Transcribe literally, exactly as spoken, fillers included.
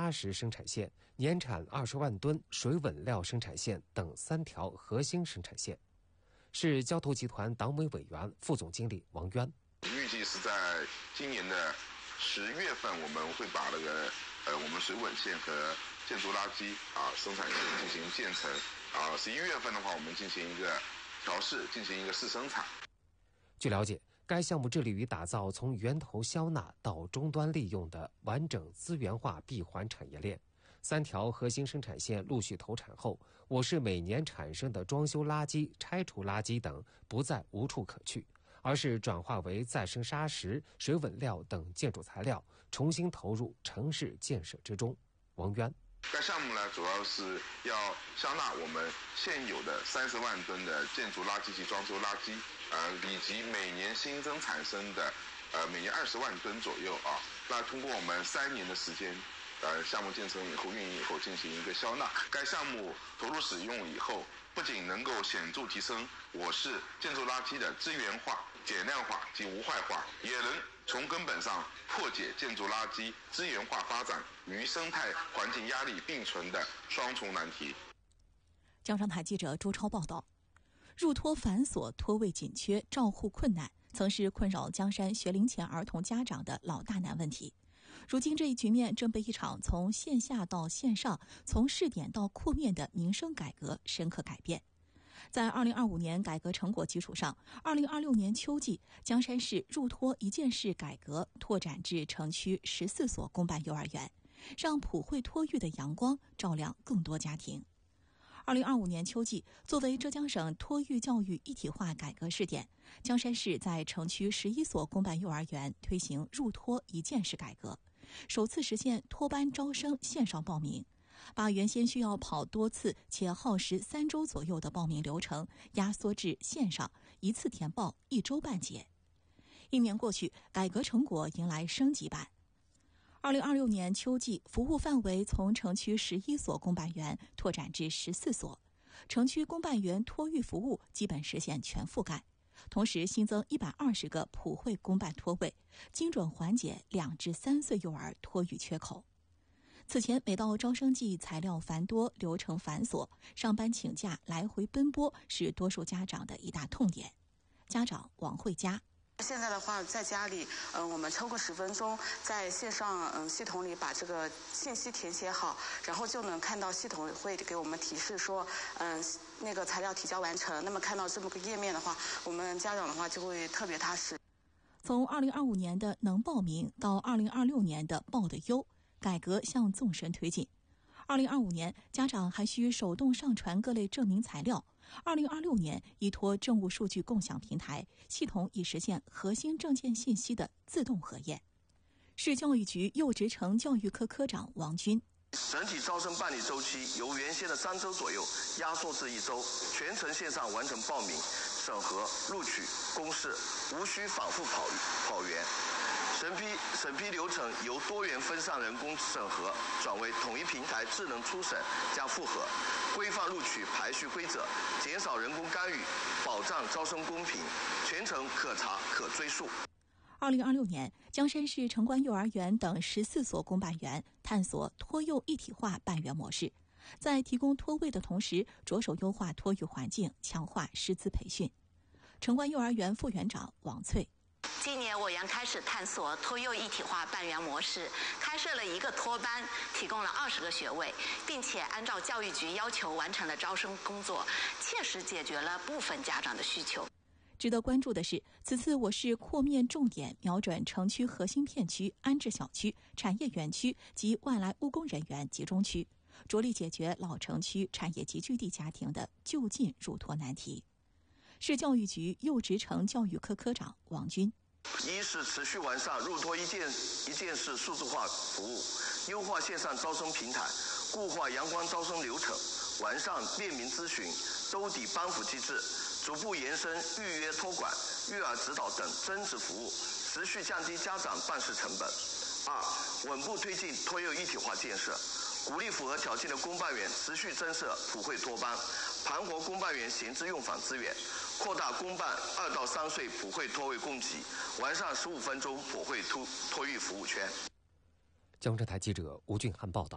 砂石生产线、年产二十万吨水稳料生产线等三条核心生产线。市交投集团党委委员、副总经理王渊。 预计是在今年的十月份，我们会把那个呃我们水稳线和建筑垃圾啊生产线进行建成啊。十一月份的话，我们进行一个调试，进行一个试生产。 据了解，该项目致力于打造从源头消纳到终端利用的完整资源化闭环产业链。三条核心生产线陆续投产后，我市每年产生的装修垃圾、拆除垃圾等不再无处可去，而是转化为再生砂石、水稳料等建筑材料，重新投入城市建设之中。王渊。 该项目呢，主要是要消纳我们现有的三十万吨的建筑垃圾及装修垃圾，呃，以及每年新增产生的，呃，每年二十万吨左右啊。那通过我们三年的时间，呃，项目建成以后、运营以后进行一个消纳。该项目投入使用以后，不仅能够显著提升我市建筑垃圾的资源化、减量化及无害化，也能从根本上破解建筑垃圾资源化发展与生态环境压力并存的双重难题。 江商台记者朱超报道，入托繁琐、托位紧缺、照护困难，曾是困扰江山学龄前儿童家长的老大难问题。如今这一局面正被一场从线下到线上、从试点到扩面的民生改革深刻改变。在二零二五年改革成果基础上，二零二六年秋季，江山市入托一件事改革拓展至城区十四所公办幼儿园，让普惠托育的阳光照亮更多家庭。二零二五年秋季，作为浙江省托育教育一体化改革试点，江山市在城区十一所公办幼儿园推行入托一件事改革，首次实现托班招生线上报名，把原先需要跑多次且耗时三周左右的报名流程压缩至线上，一次填报一周半结。一年过去，改革成果迎来升级版。二零二六年秋季，服务范围从城区十一所公办园拓展至十四所，城区公办园托育服务基本实现全覆盖，同时新增一百二十个普惠公办托位，精准缓解两至三岁幼儿托育缺口。此前每到招生季，材料繁多，流程繁琐，上班请假来回奔波是多数家长的一大痛点。家长王慧佳。 现在的话，在家里，嗯、呃，我们超过十分钟，在线上嗯、呃、系统里把这个信息填写好，然后就能看到系统会给我们提示说，嗯、呃，那个材料提交完成。那么看到这么个页面的话，我们家长的话就会特别踏实。 从二零二五年的能报名到二零二六年的报的优，改革向纵深推进。二零二五年，家长还需手动上传各类证明材料。二零二六年，依托政务数据共享平台，系统已实现核心证件信息的自动核验。市教育局幼职城教育科科长王军。 整体招生办理周期由原先的三周左右压缩至一周，全程线上完成报名、审核、录取、公示，无需反复跑跑员。审批审批流程由多元分散人工审核转为统一平台智能初审加复核，规范录取排序规则，减少人工干预，保障招生公平，全程可查可追溯。 二零二六年，江山市城关幼儿园等十四所公办园探索托幼一体化办园模式，在提供托位的同时，着手优化托育环境，强化师资培训。城关幼儿园副园长王翠。 今年我园开始探索托幼一体化办园模式，开设了一个托班，提供了二十个学位，并且按照教育局要求完成了招生工作，切实解决了部分家长的需求。 值得关注的是，此次我市扩面重点瞄准城区核心片区、安置小区、产业园区及外来务工人员集中区，着力解决老城区产业集聚地家庭的就近入托难题。市教育局幼职城教育科科长王军。 一是持续完善入托一件一件事数字化服务，优化线上招生平台，固化阳光招生流程，完善便民咨询、兜底帮扶机制，逐步延伸预约托管、育儿指导等增值服务，持续降低家长办事成本。二、稳步推进托幼一体化建设，鼓励符合条件的公办园持续增设普惠托班，盘活公办园闲置用房资源，扩大公办二到三岁普惠托位供给，完善十五分钟普惠托托育服务圈。 江浙台记者吴俊汉报道。